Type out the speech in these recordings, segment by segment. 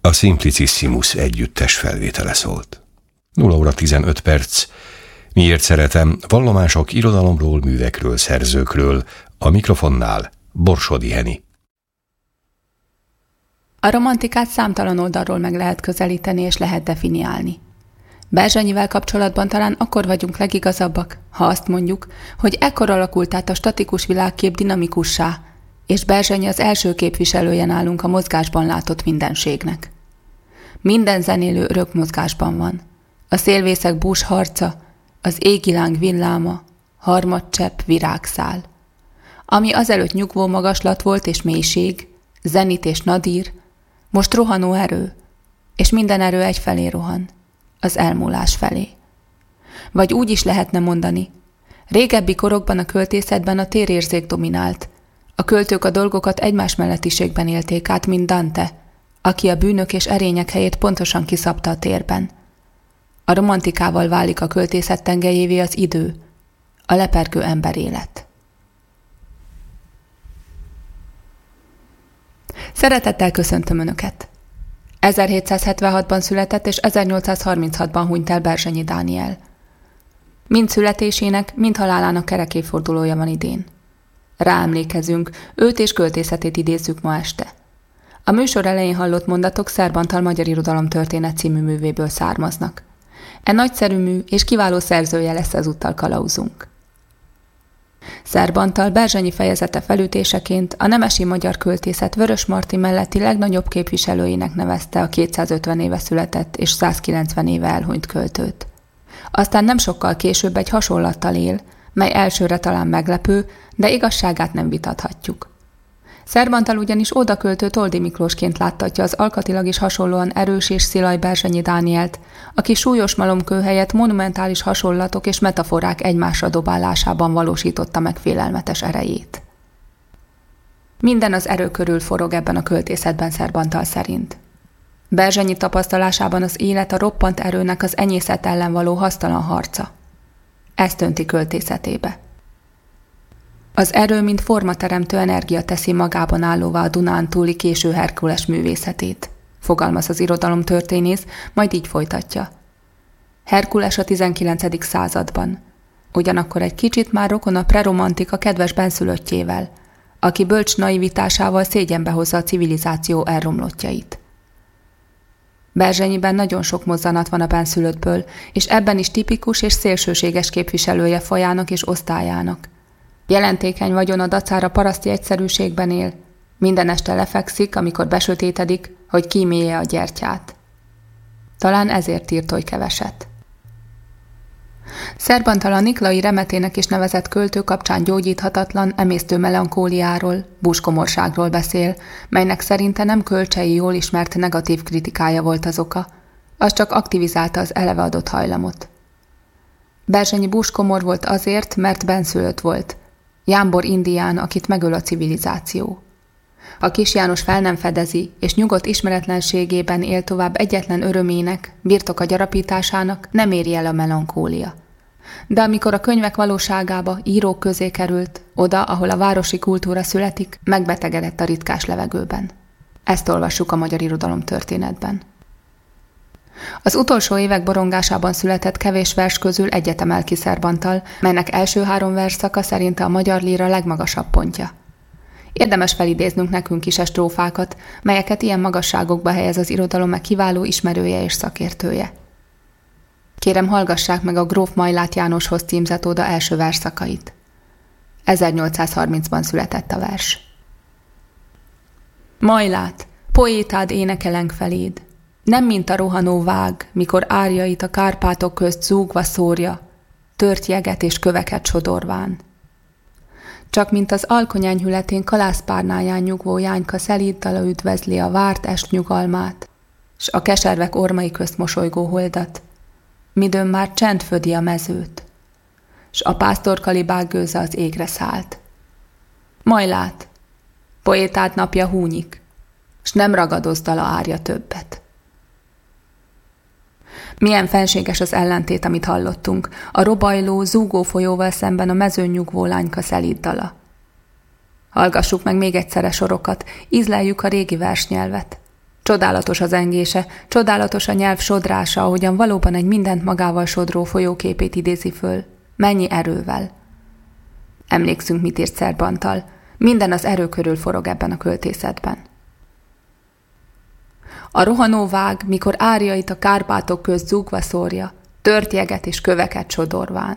A Simplicissimus együttes felvétele szólt. 0 óra 15 perc. Miért szeretem? Vallomások irodalomról, művekről, szerzőkről. A mikrofonnál Borsodi Henny. A romantikát számtalan oldalról meg lehet közelíteni és lehet definiálni. Berzsenyivel kapcsolatban talán akkor vagyunk legigazabbak, ha azt mondjuk, hogy ekkor alakult át a statikus világkép dinamikussá, és Berzsenyi az első képviselője nálunk a mozgásban látott mindenségnek. Minden zenélő örök mozgásban van. A szélvészek bús harca, az égiláng villáma, harmadcsepp virágszál. Ami azelőtt nyugvó magaslat volt és mélység, zenit és nadír, most rohanó erő, és minden erő egyfelé rohan, az elmúlás felé. Vagy úgy is lehetne mondani, régebbi korokban a költészetben a térérzék dominált, a költők a dolgokat egymás mellettiségben élték át, mint Dante, aki a bűnök és erények helyét pontosan kiszabta a térben. A romantikával válik a költészet tengelyévé az idő, a lepergő emberélet. Szeretettel köszöntöm Önöket! 1776-ban született és 1836-ban hunyt el Berzsenyi Dániel. Mind születésének, mind halálának kerek évfordulója van idén. Ráemlékezünk, őt és költészetét idézzük ma este. A műsor elején hallott mondatok Szerb Antal Magyar Irodalomtörténet című művéből származnak. E nagyszerű mű és kiváló szerzője lesz ezúttal kalauzunk. Szerb Antal Berzsenyi fejezete felütéseként a nemesi magyar költészet Vörös Marti melletti legnagyobb képviselőjének nevezte a 250 éve született és 190 éve elhunyt költőt. Aztán nem sokkal később egy hasonlattal él, mely elsőre talán meglepő, de igazságát nem vitathatjuk. Szerb Antal ugyanis odaköltő Toldy Miklósként láttatja az alkatilag is hasonlóan erős és szilaj Berzsenyi Dánielt, aki súlyos malomkő helyett monumentális hasonlatok és metaforák egymásra dobálásában valósította meg félelmetes erejét. Minden az erő körül forog ebben a költészetben Szerb Antal szerint. Berzsenyi tapasztalásában az élet a roppant erőnek az enyészet ellen való hasztalan harca. Ezt önti költészetébe. Az erő, mint formateremtő energia teszi magában állóvá a Dunán túli késő Herkules művészetét, fogalmaz az irodalomtörténész, majd így folytatja. Herkules a 19. században, ugyanakkor egy kicsit már rokon a preromantika kedves benszülöttjével, aki bölcs naivitásával szégyenbe hozza a civilizáció elromlottjait. Berzsenyiben nagyon sok mozzanat van a benszülöttből, és ebben is tipikus és szélsőséges képviselője fajának és osztályának. Jelentékeny vagyona dacára paraszti egyszerűségben él, minden este lefekszik, amikor besötétedik, hogy kímélje a gyertyát. Talán ezért írt oly keveset. Szerb Antal a Niklai Remetének is nevezett költő kapcsán gyógyíthatatlan, emésztő melankóliáról, búskomorságról beszél, melynek szerinte nem Kölcsey jól ismert negatív kritikája volt az oka, az csak aktivizálta az eleve adott hajlamot. Berzsenyi búskomor volt azért, mert benszülött volt, jámbor indián, akit megöl a civilizáció. Ha Kis János fel nem fedezi, és nyugodt ismeretlenségében él tovább egyetlen örömének, birtoka gyarapításának, nem éri el a melankólia. De amikor a könyvek valóságába, írók közé került, oda, ahol a városi kultúra születik, megbetegedett a ritkás levegőben. Ezt olvassuk a magyar irodalomtörténetben. Az utolsó évek borongásában született kevés vers közül egyet emel ki Szerb Antal, melynek első 3 versszaka szerinte a magyar líra legmagasabb pontja. Érdemes felidéznünk nekünk is a strófákat, melyeket ilyen magasságokba helyez az irodalom kiváló ismerője és szakértője. Kérem, hallgassák meg a Gróf Majlát Jánoshoz címzett óda első versszakait. 1830-ban született a vers. Majlát, poétád énekeleng feléd, nem mint a rohanó vág, mikor árjait a Kárpátok közt zúgva szórja, tört jeget és köveket sodorván. Csak mint az alkonyányhületén kalászpárnáján nyugvó jányka szelíd dala üdvözli a várt est nyugalmát, s a keservek ormai közt mosolygó holdat, midőn már csend födi a mezőt, s a pásztorkalibák gőze az égre szállt. Majlát, poétád napja húnyik, s nem ragadoz dala árja többet. Milyen fenséges az ellentét, amit hallottunk, a robajló, zúgó folyóval szemben a mezőn nyugvó lányka szelíd dala. Hallgassuk meg még egyszerre sorokat, ízleljük a régi versnyelvet. Csodálatos az zengése, csodálatos a nyelv sodrása, ahogyan valóban egy mindent magával sodró folyóképét idézi föl. Mennyi erővel. Emlékszünk, mit írt Szerbantal. Minden az erő körül forog ebben a költészetben. A rohanó vág, mikor árjait a Kárpátok közt zúgva szórja, tört jeget és köveket sodorván.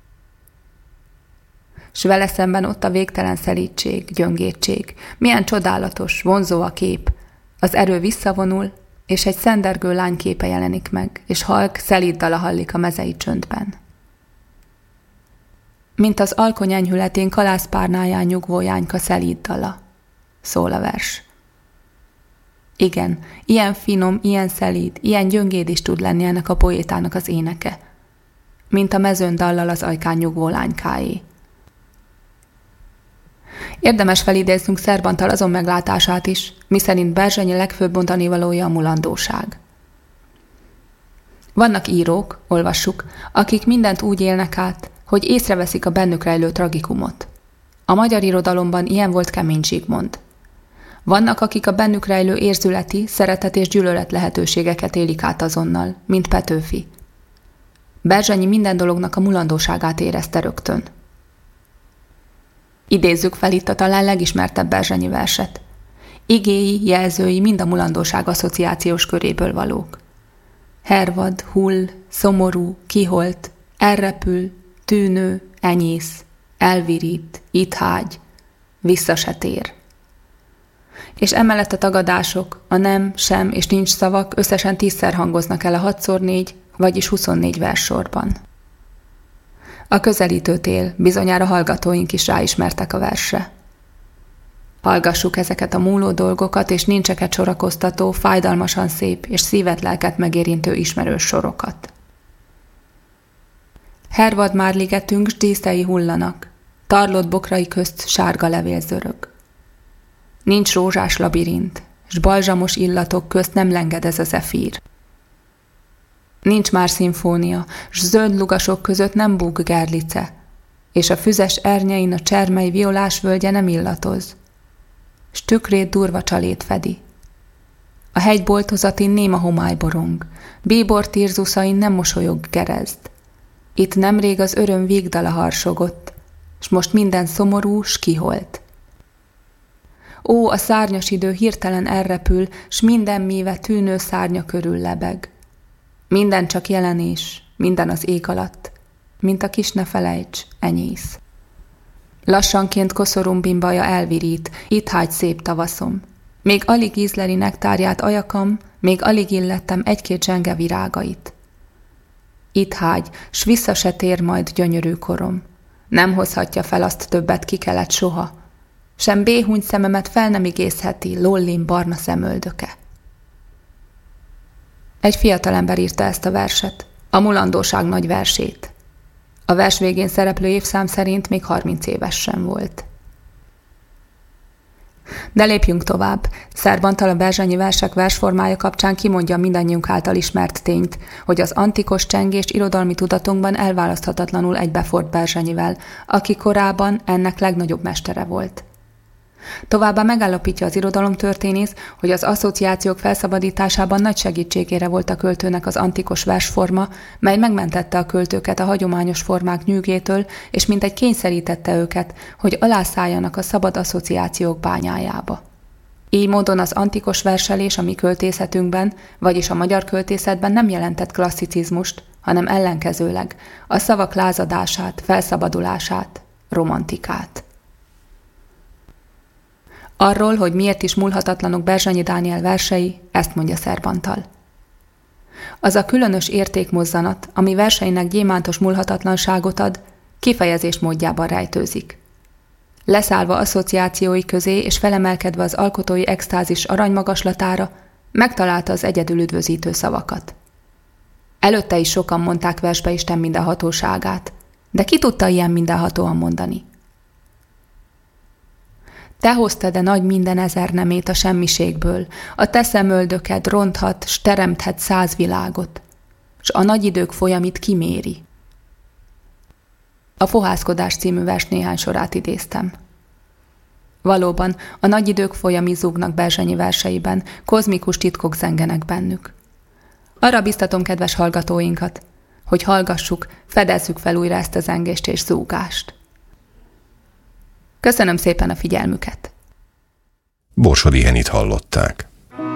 S vele szemben ott a végtelen szelídség, gyöngétség. Milyen csodálatos, vonzó a kép. Az erő visszavonul, és egy szendergő lány képe jelenik meg, és halk, szelíd dala hallik a mezei csöndben. Mint az alkony enyhületén kalászpárnáján nyugvó jányka szelíd dala, szól a vers. Igen, ilyen finom, ilyen szelíd, ilyen gyöngéd is tud lenni ennek a poétának az éneke, mint a mezőn dallal az ajkán nyugvó lánykáé. Érdemes felidéznünk Szerbantal azon meglátását is, miszerint Berzsenyi legfőbb mondanivalója a mulandóság. Vannak írók, olvassuk, akik mindent úgy élnek át, hogy észreveszik a bennük rejlő tragikumot. A magyar irodalomban ilyen volt Kemény Zsigmond. Vannak, akik a bennük rejlő érzületi, szeretet és gyűlölet lehetőségeket élik át azonnal, mint Petőfi. Berzsenyi minden dolognak a mulandóságát érezte rögtön. Idézzük fel itt a talán legismertebb Berzsenyi verset. Igéi, jelzői mind a mulandóság asszociációs köréből valók. Hervad, hull, szomorú, kiholt, elrepül, tűnő, enyész, elvirít, itt hágy, vissza se tér. És emellett a tagadások, a nem, sem és nincs szavak összesen 10-szer hangoznak el a 6x4, vagyis 24 verssorban. A közelítő tél, bizonyára hallgatóink is ráismertek a versre. Hallgassuk ezeket a múló dolgokat és nincseket sorakoztató, fájdalmasan szép és szívet-lelket megérintő ismerős sorokat. Hervad már ligetünk, s díszei hullanak, tarlott bokrai közt sárga levél zörög. Nincs rózsás labirint, s balzsamos illatok közt nem lengedez a zefír. Nincs már szimfónia, s zöld lugasok között nem búg gerlice, és a füzes ernyein a csermely violás völgye nem illatoz, s tükrét durva csalét fedi. A hegyboltozatin néma homály borong, bíbor tirzuszain nem mosolyog gerezd. Itt nemrég az öröm vígdala harsogott, s most minden szomorú, s kiholt. Ó, a szárnyas idő hirtelen elrepül, s minden míve tűnő szárnya körül lebeg. Minden csak jelenés, minden az ég alatt, mint a kis ne felejts, enyész. Lassanként koszorúm bimbaja elvirít, itt hágy szép tavaszom. Még alig ízleli nektárját ajakam, még alig illettem egy-két zsenge virágait. Itt hágy, s vissza se tér majd gyönyörű korom. Nem hozhatja fel azt többet ki kelet soha. Sem béhúny szememet fel nem igézheti lollim barna szemöldöke. Egy fiatalember írta ezt a verset, a mulandóság nagy versét. A vers végén szereplő évszám szerint még 30 éves sem volt. De lépjünk tovább. Szerbantal a Berzsenyi versek versformája kapcsán kimondja mindannyiunk által ismert tényt, hogy az antikos csengést irodalmi tudatunkban elválaszthatatlanul egybefort Berzsenyivel, aki korában ennek legnagyobb mestere volt. Továbbá megállapítja az irodalomtörténész, hogy az asszociációk felszabadításában nagy segítségére volt a költőnek az antikos versforma, mely megmentette a költőket a hagyományos formák nyűgétől, és mintegy kényszerítette őket, hogy alászálljanak a szabad asszociációk bányájába. Így módon az antikos verselés a mi költészetünkben, vagyis a magyar költészetben nem jelentett klasszicizmust, hanem ellenkezőleg a szavak lázadását, felszabadulását, romantikát. Arról, hogy miért is múlhatatlanok Berzsenyi Dániel versei, ezt mondja Szerbantal. Az a különös értékmozzanat, ami verseinek gyémántos múlhatatlanságot ad, kifejezés módjában rejtőzik. Leszállva asszociációi közé és felemelkedve az alkotói extázis aranymagaslatára, megtalálta az egyedül üdvözítő szavakat. Előtte is sokan mondták versbe Isten mindenhatóságát, de ki tudta ilyen mindenhatóan mondani? Te hoztad-e nagy minden ezer nemét a semmiségből, a te szemöldöked ronthat, s teremthet 100 világot, s a nagy idők folyamit kiméri. A Fohászkodás című vers néhány sorát idéztem. Valóban, a nagy idők folyami zúgnak Berzsenyi verseiben, kozmikus titkok zengenek bennük. Arra biztatom kedves hallgatóinkat, hogy hallgassuk, fedezzük fel újra ezt a zengést és zúgást. Köszönöm szépen a figyelmüket! Borsodi Henit hallották.